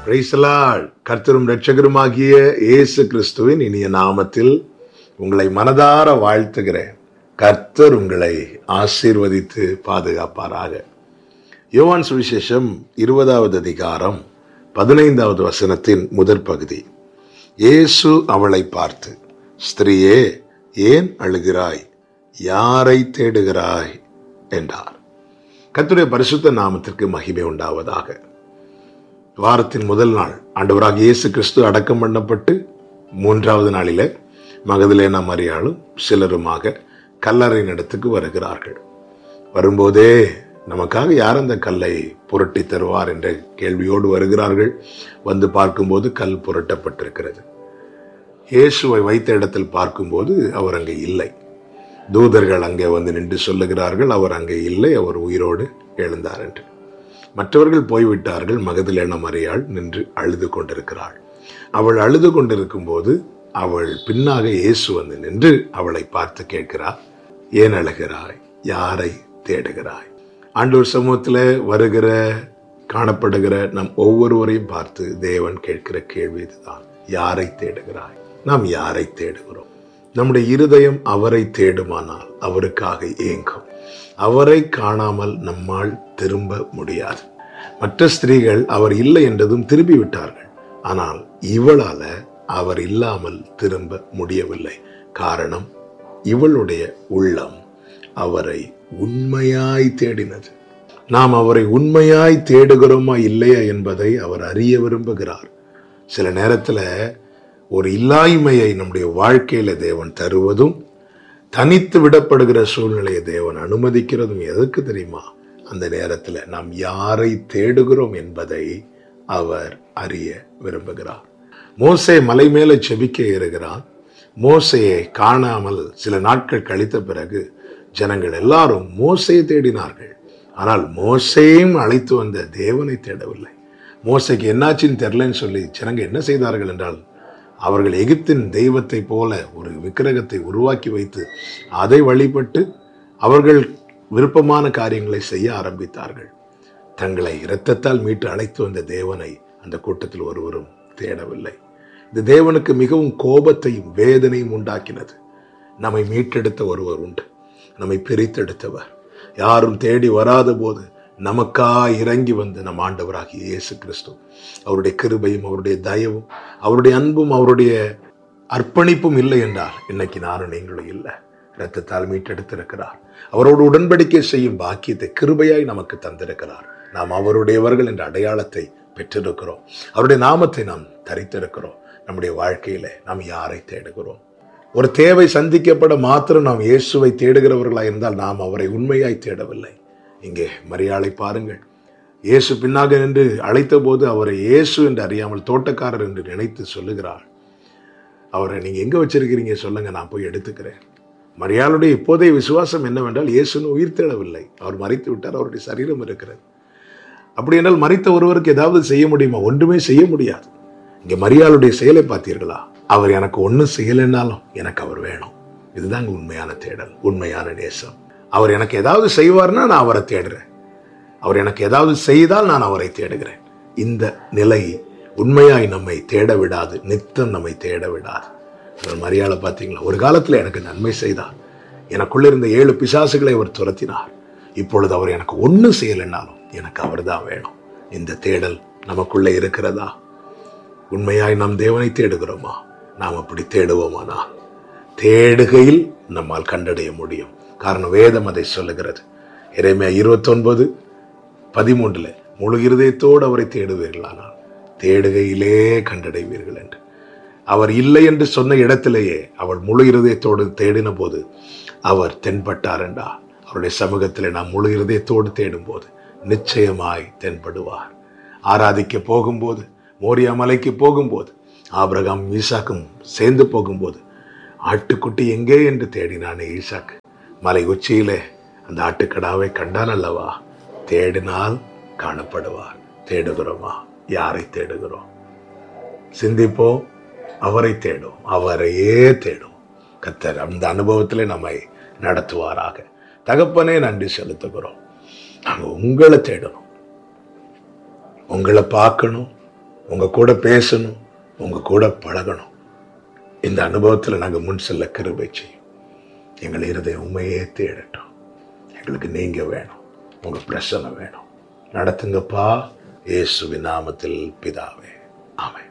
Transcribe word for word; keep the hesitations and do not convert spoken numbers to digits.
Praise the Lord. கர்த்தரும் இரட்சகருமாகிய இயேசு கிறிஸ்துவின் இனிய நாமத்தில் உங்களை மனதார வாழ்த்துகிறேன். கர்த்தர் உங்களை ஆசீர்வதித்து பாதுகாப்பாராக. யோவான் சுவிசேஷம் இருபதாவது அதிகாரம் பதினைந்தாவது வசனத்தின் முதற் பகுதி. இயேசு அவளை பார்த்து, ஸ்திரீயே, ஏன் அழுகிறாய்? யாரை தேடுகிறாய் என்றார். கர்த்தருடைய பரிசுத்த நாமத்திற்கு மகிமை உண்டாவதாக. வாரத்தின் முதல் நாள் ஆண்டவராக இயேசு கிறிஸ்து அடக்கம் பண்ணப்பட்டு மூன்றாவது நாளில மகதலேனா மரியாளும் சிலருமாக கல்லறையின் இடத்துக்கு வருகிறார்கள். வரும்போதே நமக்காக யார் அந்த கல்லை புரட்டி தருவார் என்ற கேள்வியோடு வருகிறார்கள். வந்து பார்க்கும்போது கல் புரட்டப்பட்டிருக்கிறது. இயேசுவை வைத்த இடத்தில் பார்க்கும்போது அவர் அங்கே இல்லை. தூதர்கள் அங்கே வந்து நின்று சொல்லுகிறார்கள், அவர் அங்கே இல்லை, அவர் உயிரோடு எழுந்தார் என்று. மற்றவர்கள் போய்விட்டார்கள். மகதலேனா மரியாள் நின்று அழுது கொண்டிருக்கிறாள். அவள் அழுது கொண்டிருக்கும் போது அவள் பின்னாக இயேசு வந்து நின்று அவளை பார்த்து கேட்கிறார், ஏன் அழுகிறாய்? யாரை தேடுகிறாய்? ஆண்டவர் சமூகத்தில் வருகிற காணப்படுகிற நம் ஒவ்வொருவரையும் பார்த்து தேவன் கேட்கிற கேள்வி இதுதான், யாரை தேடுகிறாய்? நாம் யாரை தேடுகிறோம்? நம்முடைய இருதயம் அவரை தேடுமானால் அவருக்காக ஏங்கும். அவரை காணாமல் நம்மால் திரும்ப முடியாது. மற்ற ஸ்திரீகள் அவர் இல்லை என்றதும் திரும்பி விட்டார்கள். ஆனால் இவளால அவர் இல்லாமல் திரும்ப முடியவில்லை. காரணம், இவளுடைய உள்ளம் அவரை உண்மையாய் தேடினது. நாம் அவரை உண்மையாய் தேடுகிறோமா இல்லையா என்பதை அவர் அறிய விரும்புகிறார். சில நேரத்துல ஒரு இல்லாய்மையை நம்முடைய வாழ்க்கையில தேவன் தருவதும், தனித்து விடப்படுகிற சூழ்நிலையை தேவன் அனுமதிக்கிறதும் எதற்கு தெரியுமா? அந்த நேரத்தில் நாம் யாரை தேடுகிறோம் என்பதை அவர் அறிய விரும்புகிறார். மோசே மலை மேலே செபிக்க ஏறுகிறான். மோசையை காணாமல் சில நாட்கள் கழித்த பிறகு ஜனங்கள் எல்லாரும் மோசையை தேடினார்கள். ஆனால் மோசையும் அழைத்து வந்த தேவனை தேடவில்லை. மோசைக்கு என்னாச்சின்னு தெரியலன்னு சொல்லி ஜனங்க என்ன செய்தார்கள் என்றால், அவர்கள் எகிப்தின் தெய்வத்தை போல ஒரு விக்கிரகத்தை உருவாக்கி வைத்து அதை வழிபட்டு அவர்கள் விருப்பமான காரியங்களை செய்ய ஆரம்பித்தார்கள். தங்களை இரத்தத்தால் மீட்டு அழைத்து வந்த தேவனை அந்த கூட்டத்தில் ஒருவரும் தேடவில்லை. இந்த தேவனுக்கு மிகவும் கோபத்தையும் வேதனையும் உண்டாக்கினது. நம்மை மீட்டெடுத்த ஒருவர் உண்டு, நம்மை பிரித்தெடுத்தவர். யாரும் தேடி வராத போது நமக்காய் இறங்கி வந்து நம் ஆண்டவராகிய இயேசு கிறிஸ்து, அவருடைய கிருபையும் அவருடைய தயவும் அவருடைய அன்பும் அவருடைய அர்ப்பணிப்பும் இல்லை என்றால் இன்னைக்கு நானும் நீங்களும் இல்லை. இரத்தத்தால் மீட்டெடுத்திருக்கிறார். அவரோடு உடன்படிக்கை செய்யும் பாக்கியத்தை கிருபையாய் நமக்கு தந்திருக்கிறார். நாம் அவருடையவர்கள் என்ற அடையாளத்தை பெற்றிருக்கிறோம். அவருடைய நாமத்தை நாம் தரித்திருக்கிறோம். நம்முடைய வாழ்க்கையில நாம் யாரை தேடுகிறோம்? ஒரு தேவை சந்திக்கப்பட மாத்திரம் நாம் இயேசுவை தேடுகிறவர்களாய் இருந்தால் நாம் அவரை உண்மையாய் தேடவில்லை. இங்கே மரியாளை பாருங்கள். இயேசு பின்னாக நின்று அழைத்த போது அவரை இயேசு என்று அறியாமல் தோட்டக்காரர் என்று நினைத்து சொல்லுகிறாள். அவரை நீங்க எங்க வச்சிருக்கிறீங்க சொல்லுங்க, நான் போய் எடுத்துக்கிறேன். மரியாளுடைய இப்போதைய விசுவாசம் என்னவென்றால், இயேசுன்னு உயிர் தேடவில்லை, அவர் மரித்து விட்டார், அவருடைய சரீரம் இருக்கிறது. அப்படி என்றால் மரித்த ஒருவருக்கு ஏதாவது செய்ய முடியுமா? ஒன்றுமே செய்ய முடியாது. இங்க மரியாளுடைய செயலை பார்த்தீர்களா? அவர் எனக்கு ஒன்றும் செய்யலைன்னாலும் எனக்கு அவர் வேணும். இதுதாங்க உண்மையான தேடல், உண்மையான நேசம். அவர் எனக்கு ஏதாவது செய்வார்னா நான் அவரை தேடுறேன். அவர் எனக்கு ஏதாவது செய்தால் நான் அவரை தேடுகிறேன். இந்த நிலை உண்மையாய் நம்மை தேட விடாது, நித்தம் நம்மை தேட விடாது. மரியாதை பார்த்தீங்களா? ஒரு காலத்தில் எனக்கு நன்மை செய்தார். எனக்குள்ள இருந்த ஏழு பிசாசுகளை அவர் துரத்தினார். இப்பொழுது அவர் எனக்கு ஒன்றும் செய்யலைன்னாலும் எனக்கு அவர் தான் வேணும். இந்த தேடல் நமக்குள்ள இருக்கிறதா? உண்மையாய் நாம் தேவனை தேடுகிறோமா? நாம் அப்படி தேடுவோமானா தேடுகையில் நம்மால் கண்டடைய முடியும். காரணம், வேதம் அதை சொல்லுகிறது. எரேமியா இருபத்தி ஒன்பது பதிமூன்றுல முழு இருதயத்தோடு அவரை தேடுவீர்களானால் தேடுகையிலே கண்டடைவீர்கள் என்று. அவர் இல்லை என்று சொன்ன இடத்திலேயே அவள் முழு இருதயத்தோடு தேடின போது அவர் தென்பட்டார் என்றா. அவருடைய சமூகத்திலே நாம் முழு இருதயத்தோடு தேடும் போது நிச்சயமாய் தென்படுவார். ஆராதிக்க போகும்போது, மோரியா மலைக்கு போகும்போது, ஆபிரகாம் ஈசாக்கும் சேர்ந்து போகும்போது, ஆட்டுக்குட்டி எங்கே என்று தேடினானே ஈசாக்கு, மலை உச்சியிலே அந்த ஆட்டுக்கடாவை கண்டான் அல்லவா? தேடினால் காணப்படுவார். தேடுகிறோமா? யாரை தேடுகிறோம்? சிந்திப்போம், அவரை தேடும், அவரையே தேடும். கர்த்தர் அந்த அனுபவத்திலே நம்மை நடத்துவாராக. தகப்பனே, நன்றி செலுத்துகிறோம். நாங்கள் உங்களை தேடணும், உங்களை பார்க்கணும், உங்க கூட பேசணும், உங்க கூட பழகணும். இந்த அனுபவத்தில் நாங்கள் முன் செல்ல கிருபை செய்யும். எங்கள் இருதயம் உண்மையே தேடட்டும். எங்களுக்கு நீங்க வேணும், உங்க பிரசன்னம் வேணும். நடத்துங்கப்பா, இயேசுவின் நாமத்தில் பிதாவே, ஆமென்.